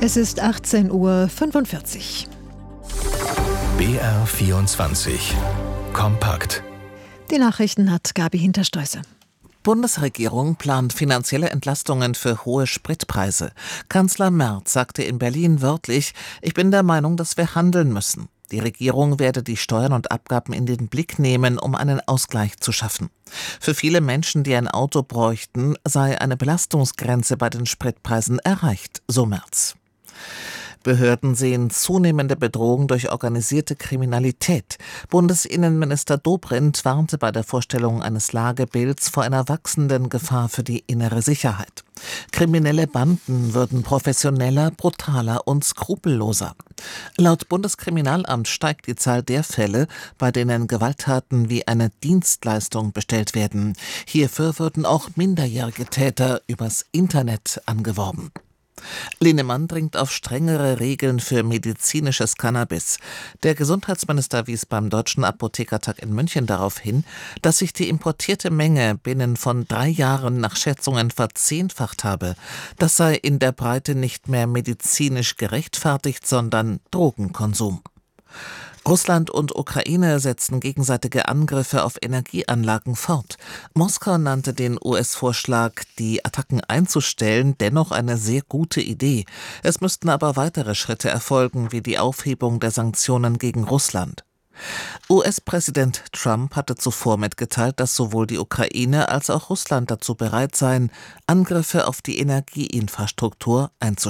Es ist 18:45 Uhr. BR24 Kompakt. Die Nachrichten hat Gabi Hinterstoisse. Bundesregierung plant finanzielle Entlastungen für hohe Spritpreise. Kanzler Merz sagte in Berlin wörtlich: Ich bin der Meinung, dass wir handeln müssen. Die Regierung werde die Steuern und Abgaben in den Blick nehmen, um einen Ausgleich zu schaffen. Für viele Menschen, die ein Auto bräuchten, sei eine Belastungsgrenze bei den Spritpreisen erreicht, so Merz. Behörden sehen zunehmende Bedrohung durch organisierte Kriminalität. Bundesinnenminister Dobrindt warnte bei der Vorstellung eines Lagebilds vor einer wachsenden Gefahr für die innere Sicherheit. Kriminelle Banden würden professioneller, brutaler und skrupelloser. Laut Bundeskriminalamt steigt die Zahl der Fälle, bei denen Gewalttaten wie eine Dienstleistung bestellt werden. Hierfür würden auch minderjährige Täter übers Internet angeworben. Linnemann dringt auf strengere Regeln für medizinisches Cannabis. Der Gesundheitsminister wies beim Deutschen Apothekertag in München darauf hin, dass sich die importierte Menge binnen von 3 Jahren nach Schätzungen verzehnfacht habe. Das sei in der Breite nicht mehr medizinisch gerechtfertigt, sondern Drogenkonsum. Russland und Ukraine setzen gegenseitige Angriffe auf Energieanlagen fort. Moskau nannte den US-Vorschlag, die Attacken einzustellen, dennoch eine sehr gute Idee. Es müssten aber weitere Schritte erfolgen, wie die Aufhebung der Sanktionen gegen Russland. US-Präsident Trump hatte zuvor mitgeteilt, dass sowohl die Ukraine als auch Russland dazu bereit seien, Angriffe auf die Energieinfrastruktur einzustellen.